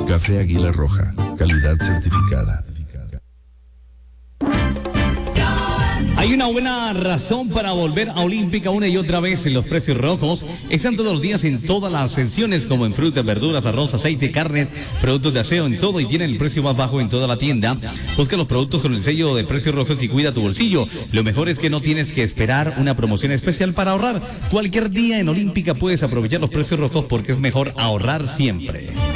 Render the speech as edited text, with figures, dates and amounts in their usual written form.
Café Águila Roja, calidad certificada. Hay una buena razón para volver a Olímpica una y otra vez en los precios rojos. Están todos los días en todas las secciones, como en frutas, verduras, arroz, aceite, carne, productos de aseo, en todo, y tienen el precio más bajo en toda la tienda. Busca los productos con el sello de precios rojos y cuida tu bolsillo. Lo mejor es que no tienes que esperar una promoción especial para ahorrar. Cualquier día en Olímpica puedes aprovechar los precios rojos porque es mejor ahorrar siempre.